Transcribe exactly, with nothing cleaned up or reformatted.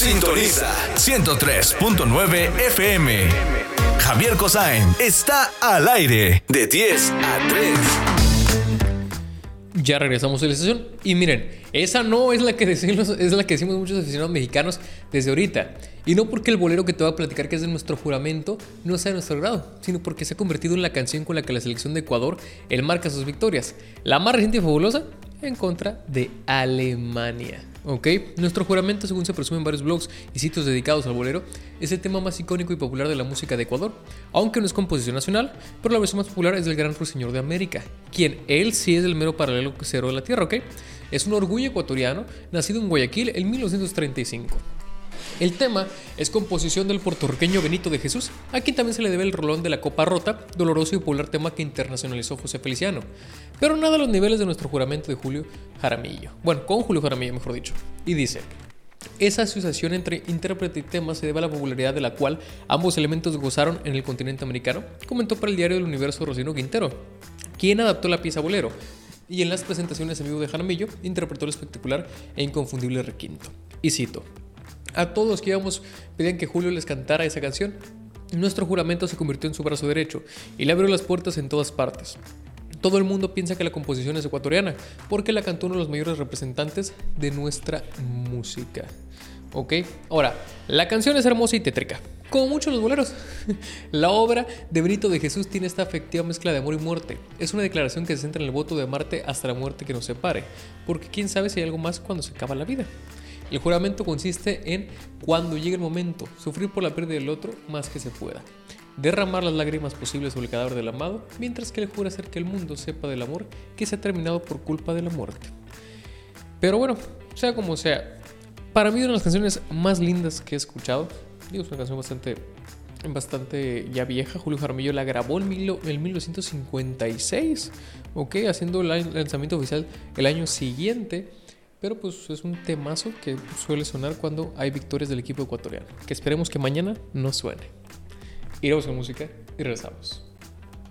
Sintoniza ciento tres punto nueve F M. Javier Cosain está al aire de diez a tres. Ya regresamos a la estación y miren, esa no es la que decimos, es la que decimos muchos aficionados mexicanos desde ahorita. Y no porque el bolero que te voy a platicar, que es de nuestro juramento, no sea de nuestro grado, sino porque se ha convertido en la canción con la que la selección de Ecuador enmarca sus victorias. La más reciente y fabulosa en contra de Alemania. ¿Ok? Nuestro juramento, según se presume en varios blogs y sitios dedicados al bolero, es el tema más icónico y popular de la música de Ecuador, aunque no es composición nacional, pero la versión más popular es del gran ruiseñor de América, quien él sí es el mero paralelo cero de la tierra, ¿ok? Es un orgullo ecuatoriano, nacido en Guayaquil en mil novecientos treinta y cinco. El tema es composición del puertorriqueño Benito de Jesús, a quien también se le debe el rolón de la copa rota, doloroso y popular tema que internacionalizó José Feliciano, pero nada a los niveles de nuestro juramento de Julio Jaramillo, bueno, con Julio Jaramillo mejor dicho, y dice: esa asociación entre intérprete y tema se debe a la popularidad de la cual ambos elementos gozaron en el continente americano, comentó para el diario del Universo Rocino Quintero, quien adaptó la pieza bolero, y en las presentaciones en vivo de Jaramillo interpretó el espectacular e inconfundible requinto, y cito: a todos los que íbamos pedían que Julio les cantara esa canción. Nuestro juramento se convirtió en su brazo derecho y le abrió las puertas en todas partes. Todo el mundo piensa que la composición es ecuatoriana porque la cantó uno de los mayores representantes de nuestra música. ¿Ok? Ahora, la canción es hermosa y tétrica, como muchos de los boleros. La obra de Benito de Jesús tiene esta afectiva mezcla de amor y muerte. Es una declaración que se centra en el voto de amarte hasta la muerte que nos separe, porque quién sabe si hay algo más cuando se acaba la vida. El juramento consiste en, cuando llegue el momento, sufrir por la pérdida del otro más que se pueda, derramar las lágrimas posibles sobre el cadáver del amado, mientras que él jura hacer que el mundo sepa del amor que se ha terminado por culpa de la muerte. Pero bueno, sea como sea, para mí es una de las canciones más lindas que he escuchado. Digo, es una canción bastante, bastante ya vieja. Julio Jaramillo la grabó en, mil, en mil novecientos cincuenta y seis, ¿ok? Haciendo el lanzamiento oficial el año siguiente. Pero pues es un temazo que suele sonar cuando hay victorias del equipo ecuatoriano, que esperemos que mañana no suene. Iremos con música y regresamos.